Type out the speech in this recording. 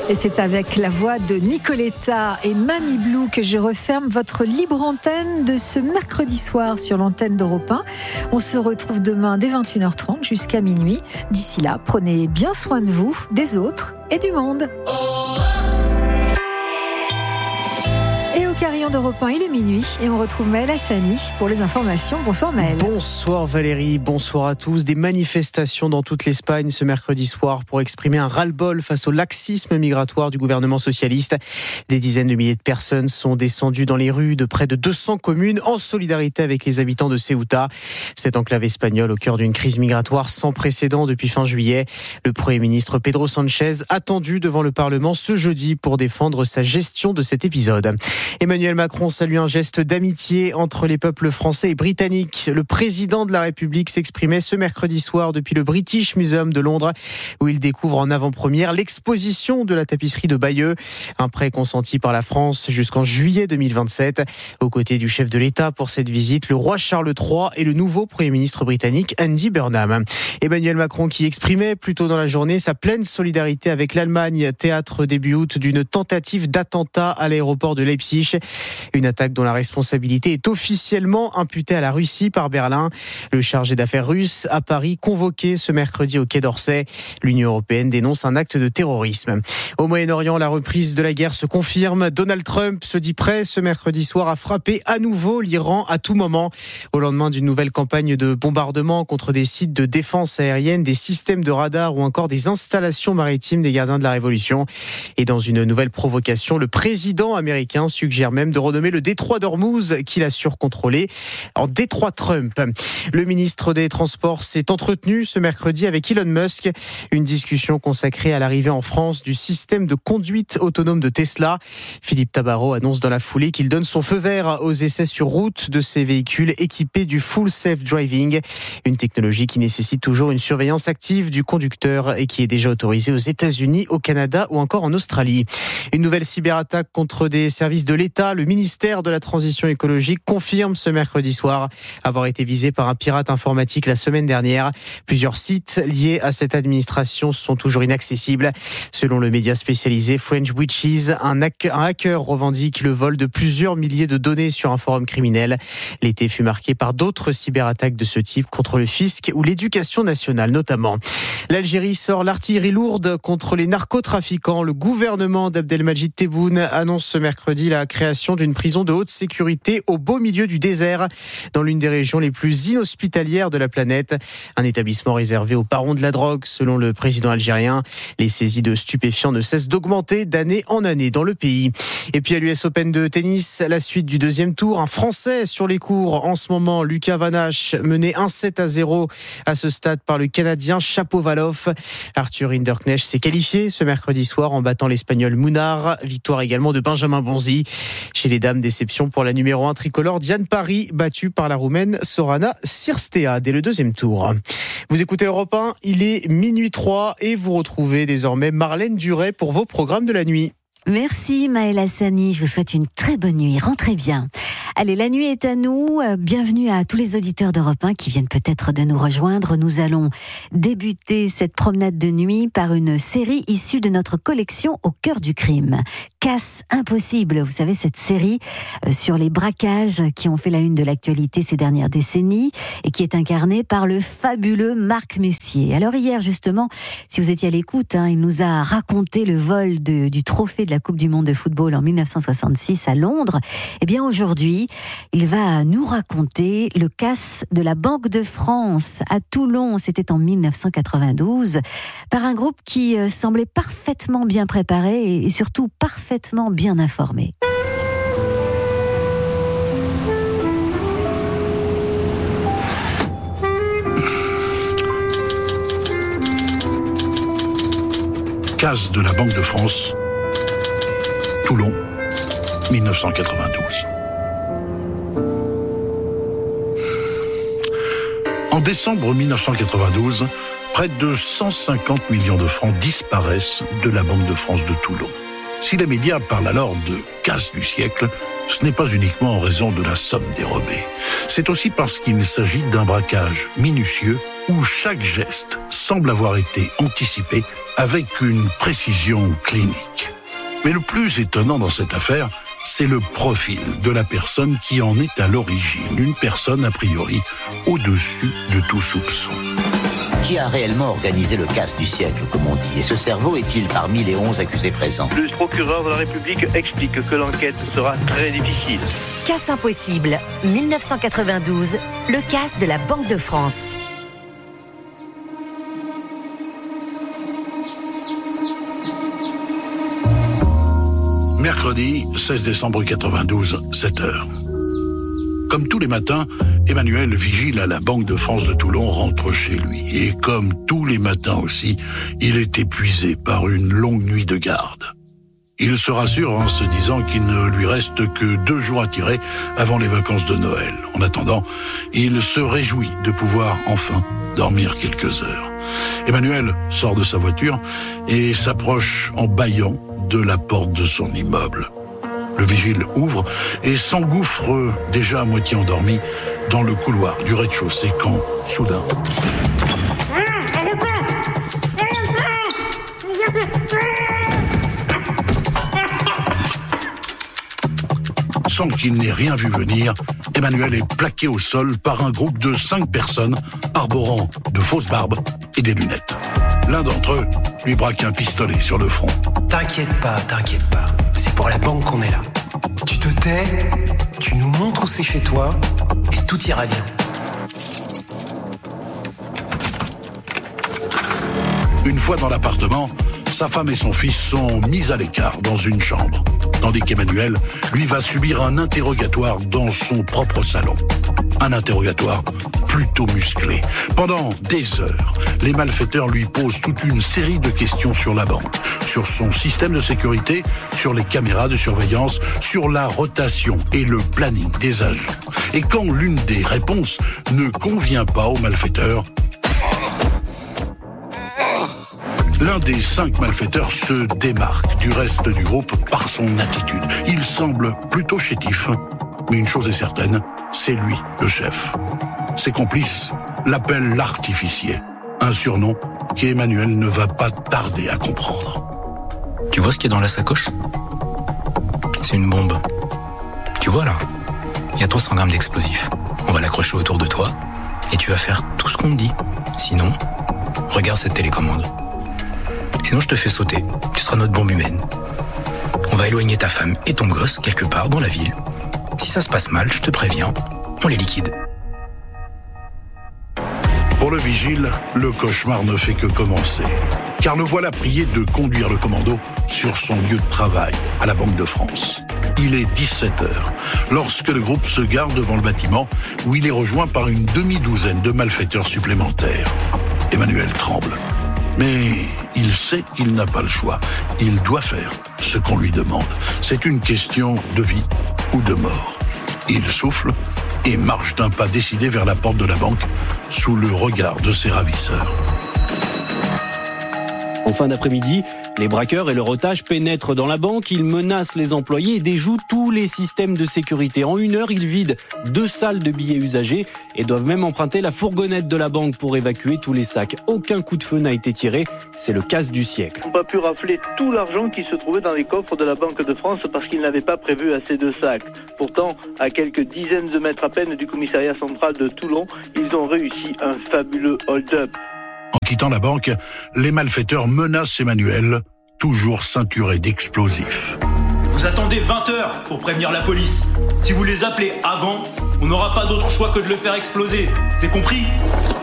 Et c'est avec la voix de Nicoletta et Mamie Blue que je referme votre libre antenne de ce mercredi soir sur l'antenne d'Europe 1. On se retrouve demain dès 21h30 jusqu'à minuit. D'ici là, prenez bien soin de vous, des autres et du monde. Et au carillon d'Europe 1, il est minuit et on retrouve Maël Hassani pour les informations. Bonsoir Maël. Bonsoir Valérie, bonsoir à tous. Des manifestations dans toute l'Espagne ce mercredi soir pour exprimer un ras-le-bol face au laxisme migratoire du gouvernement socialiste. Des dizaines de milliers de personnes sont descendues dans les rues de près de 200 communes en solidarité avec les habitants de Ceuta. Cette enclave espagnole au cœur d'une crise migratoire sans précédent depuis fin juillet. Le Premier ministre Pedro Sánchez attendu devant le Parlement ce jeudi pour défendre sa gestion de cet épisode. Emmanuel Macron salue un geste d'amitié entre les peuples français et britanniques. Le président de la République s'exprimait ce mercredi soir depuis le British Museum de Londres où il découvre en avant-première l'exposition de la tapisserie de Bayeux, un prêt consenti par la France jusqu'en juillet 2027. Aux côtés du chef de l'État pour cette visite, le roi Charles III et le nouveau Premier ministre britannique Andy Burnham. Emmanuel Macron qui exprimait plus tôt dans la journée sa pleine solidarité avec l'Allemagne, théâtre début août d'une tentative d'attentat à l'aéroport de Leipzig. Une attaque dont la responsabilité est officiellement imputée à la Russie par Berlin. Le chargé d'affaires russe à Paris convoqué ce mercredi au Quai d'Orsay. L'Union européenne dénonce un acte de terrorisme. Au Moyen-Orient, la reprise de la guerre se confirme. Donald Trump se dit prêt ce mercredi soir à frapper à nouveau l'Iran à tout moment. Au lendemain d'une nouvelle campagne de bombardement contre des sites de défense aérienne, des systèmes de radar ou encore des installations maritimes des gardiens de la Révolution. Et dans une nouvelle provocation, le président américain suggère même de renommer le détroit d'Ormuz qu'il assure contrôler en détroit Trump. Le ministre des Transports s'est entretenu ce mercredi avec Elon Musk. Une discussion consacrée à l'arrivée en France du système de conduite autonome de Tesla. Philippe Tabarot annonce dans la foulée qu'il donne son feu vert aux essais sur route de ces véhicules équipés du Full Safe Driving. Une technologie qui nécessite toujours une surveillance active du conducteur et qui est déjà autorisée aux États-Unis, au Canada ou encore en Australie. Une nouvelle cyberattaque contre des services de l'État. Le ministère de la Transition écologique confirme ce mercredi soir avoir été visé par un pirate informatique la semaine dernière. Plusieurs sites liés à cette administration sont toujours inaccessibles. Selon le média spécialisé French Witches, un hacker revendique le vol de plusieurs milliers de données sur un forum criminel. L'été fut marqué par d'autres cyberattaques de ce type contre le fisc ou l'éducation nationale notamment. L'Algérie sort l'artillerie lourde contre les narcotrafiquants. Le gouvernement d'Abdelmajid Tebboune annonce ce mercredi la création d'une prison de haute sécurité au beau milieu du désert, dans l'une des régions les plus inhospitalières de la planète. Un établissement réservé aux barons de la drogue, selon le président algérien. Les saisies de stupéfiants ne cessent d'augmenter d'année en année dans le pays. Et puis à l'US Open de tennis, la suite du deuxième tour. Un Français sur les cours en ce moment, Lucas Van Hache, mené 1-7-0 à ce stade par le Canadien Shapovalov. Arthur Hinderknecht s'est qualifié ce mercredi soir en battant l'Espagnol Munar. Victoire également de Benjamin Bonzi. Chez les dames, déception pour la numéro 1 tricolore Diane Parry, battue par la Roumaine Sorana Cirstea dès le deuxième tour. Vous écoutez Europe 1, il est minuit 3 et vous retrouvez désormais Marlène Duret pour vos programmes de la nuit. Merci Maël Hassani, je vous souhaite une très bonne nuit, rentrez bien. Allez, la nuit est à nous, bienvenue à tous les auditeurs d'Europe 1 qui viennent peut-être de nous rejoindre. Nous allons débuter cette promenade de nuit par une série issue de notre collection Au cœur du crime. Casse impossible, vous savez, cette série sur les braquages qui ont fait la une de l'actualité ces dernières décennies et qui est incarnée par le fabuleux Marc Messier. Alors hier justement, si vous étiez à l'écoute, il nous a raconté le vol du trophée de la Coupe du Monde de football en 1966 à Londres. Eh bien aujourd'hui, il va nous raconter le casse de la Banque de France à Toulon. C'était en 1992 par un groupe qui semblait parfaitement bien préparé et surtout parfaitement bien informé. Casse de la Banque de France, Toulon, 1992. En décembre 1992, près de 150 millions de francs disparaissent de la Banque de France de Toulon. Si les médias parlent alors de casse du siècle, ce n'est pas uniquement en raison de la somme dérobée. C'est aussi parce qu'il s'agit d'un braquage minutieux où chaque geste semble avoir été anticipé avec une précision clinique. Mais le plus étonnant dans cette affaire, c'est le profil de la personne qui en est à l'origine. Une personne, a priori, au-dessus de tout soupçon. Qui a réellement organisé le casse du siècle, comme on dit? Et ce cerveau est-il parmi les 11 accusés présents? Le procureur de la République explique que l'enquête sera très difficile. Casse impossible, 1992, le casse de la Banque de France. Mercredi 16 décembre 92, 7h. Comme tous les matins, Emmanuel, vigile à la Banque de France de Toulon, rentre chez lui. Et comme tous les matins aussi, il est épuisé par une longue nuit de garde. Il se rassure en se disant qu'il ne lui reste que 2 jours à tirer avant les vacances de Noël. En attendant, il se réjouit de pouvoir enfin dormir quelques heures. Emmanuel sort de sa voiture et s'approche en bâillant de la porte de son immeuble. Le vigile ouvre et s'engouffre, déjà à moitié endormi, dans le couloir du rez-de-chaussée quand, soudain... Sans qu'il n'ait rien vu venir, Emmanuel est plaqué au sol par un groupe de 5 personnes arborant de fausses barbes et des lunettes. L'un d'entre eux lui braque un pistolet sur le front. T'inquiète pas. C'est pour la banque qu'on est là. Tu te tais, tu nous montres où c'est chez toi, et tout ira bien. Une fois dans l'appartement, sa femme et son fils sont mis à l'écart dans une chambre, tandis qu'Emmanuel, lui, va subir un interrogatoire dans son propre salon. Un interrogatoire plutôt musclé. Pendant des heures, les malfaiteurs lui posent toute une série de questions sur la banque, sur son système de sécurité, sur les caméras de surveillance, sur la rotation et le planning des agents. Et quand l'une des réponses ne convient pas aux malfaiteurs, l'un des 5 malfaiteurs se démarque du reste du groupe par son attitude. Il semble plutôt chétif, mais une chose est certaine, c'est lui le chef. Ses complices l'appellent l'artificier, un surnom qu'Emmanuel ne va pas tarder à comprendre. Tu vois ce qu'il y a dans la sacoche? C'est une bombe. Tu vois là? Il y a 300 grammes d'explosifs. On va l'accrocher autour de toi et tu vas faire tout ce qu'on te dit. Sinon, regarde cette télécommande. Sinon, je te fais sauter. Tu seras notre bombe humaine. On va éloigner ta femme et ton gosse quelque part dans la ville. Si ça se passe mal, je te préviens, on les liquide. Pour le vigile, le cauchemar ne fait que commencer. Car le voilà prié de conduire le commando sur son lieu de travail, à la Banque de France. Il est 17h, lorsque le groupe se gare devant le bâtiment, où il est rejoint par une demi-douzaine de malfaiteurs supplémentaires. Emmanuel tremble. Mais il sait qu'il n'a pas le choix. Il doit faire ce qu'on lui demande. C'est une question de vie ou de mort. Il souffle et marche d'un pas décidé vers la porte de la banque, sous le regard de ses ravisseurs. En fin d'après-midi, les braqueurs et leur otage pénètrent dans la banque, ils menacent les employés et déjouent tous les systèmes de sécurité. En 1 heure, ils vident 2 salles de billets usagés et doivent même emprunter la fourgonnette de la banque pour évacuer tous les sacs. Aucun coup de feu n'a été tiré, c'est le casse du siècle. On n'a pas pu rafler tout l'argent qui se trouvait dans les coffres de la Banque de France parce qu'ils n'avaient pas prévu assez de sacs. Pourtant, à quelques dizaines de mètres à peine du commissariat central de Toulon, ils ont réussi un fabuleux hold-up. En quittant la banque, les malfaiteurs menacent Emmanuel, toujours ceinturé d'explosifs. Vous attendez 20 heures pour prévenir la police. Si vous les appelez avant, on n'aura pas d'autre choix que de le faire exploser. C'est compris ?